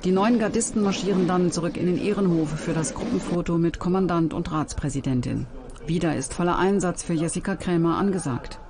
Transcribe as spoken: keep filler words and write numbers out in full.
Die neuen Gardisten marschieren dann zurück in den Ehrenhof für das Gruppenfoto mit Kommandant und Ratspräsidentin. Wieder ist voller Einsatz für Jessica Krämer angesagt.